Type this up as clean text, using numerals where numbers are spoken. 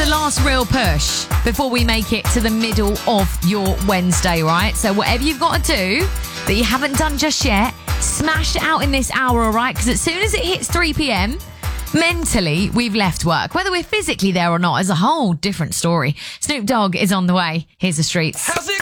the last real push before we make it to the middle of your Wednesday, right? So whatever you've got to do that you haven't done just yet, smash it out in this hour, all right? Because as soon as it hits 3 p.m, mentally, we've left work. Whether we're physically there or not is a whole different story. Snoop Dogg is on the way. Here's the streets. How's it